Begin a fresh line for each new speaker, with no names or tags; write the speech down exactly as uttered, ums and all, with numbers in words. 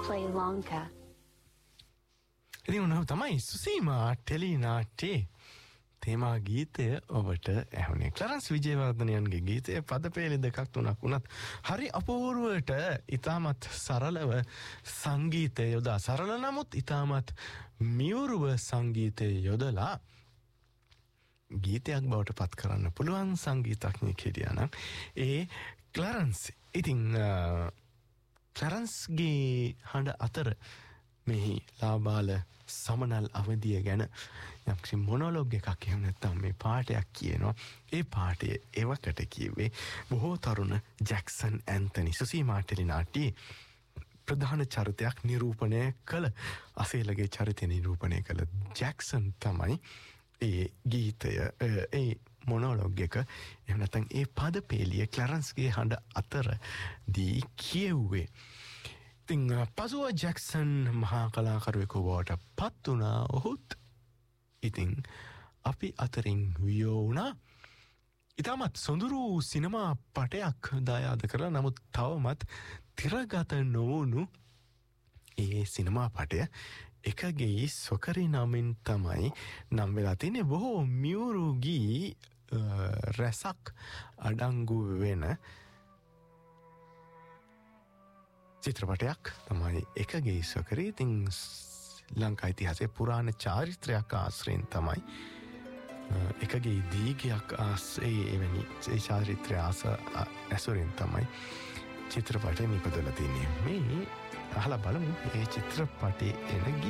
play Lanka.
ඉතින් උනව තමයි සුසීමා ටෙලිනාට්‍යයේ තේමා ගීතය ඔබට ඇහුනේ. ක්ලරන්ස් විජේවර්ධනයන්ගේ ගීතය පදපේලි දෙකක් තුනක් වුණත් හරි අපූර්වට ඉතාමත් සරලව සංගීතය යොදා සරල නමුත් ඉතාමත් මියුරුව සංගීතය යොදලා ගීතයක් බවට පත් කරන්න පුළුවන් සංගීතඥයෙක් හිටියා නම් ඒ ක්ලරන්ස්. ඉතින් ක්ලරන්ස්ගේ හඬ අතර මෙහි ලාබාල සමනල් අවධිය ගැන යම්කිසි මොනොලොග් එකක් එහෙම නැත්නම් මේ පාටයක් කියනවා. ඒ පාටය එවකට කිව්වේ බොහෝ තරුණ ජැක්සන් ඇන්තනි සුසීමා ටෙලිනාට්‍යයේ ප්‍රධාන චරිතයක් නිරූපණය කළ අසේලගේ චරිතය නිරූපණය කළ ජැක්සන් තමයි ඒ ගීතය ඒ මොනොලොග් එක එහෙම නැත්නම් ඒ පදපේලිය ක්ලරන්ස්ගේ හඬ අතරදී කියුවේ. ඉතින් පසුව ජැක්සන් මහා කලාකරුවෙකු බවට පත් වුණා. ඔහුත් ඉතින් අපි අතරින් වියෝ වුණා. ඉතාමත් සොඳුරු සිනමා පටයක් දායාද කරලා නමුත් තවමත් තිරගත නොවුණු ඒ සිනමා පටය එකගේ සොකරි නමින් තමයි නම් වෙලා තින්නේ. බොහෝ මියුරු ගී රැසක් අඩංගු වෙන චිත්‍රපටයක් තමයි එකගේ සොකරි. ඉතින් ලංකා ඉතිහාසයේ පුරාණ චාරිත්‍රයක් ආශ්‍රයෙන් තමයි එකගේ දීගයක් ආසේ එවැනි ඒ චාරිත්‍රය ආස ඇසුරෙන් තමයි චිත්‍රපටය නිපදවලා තින්නේ. මේ අහලා බලමු ඒ චිත්‍රපටයේ එන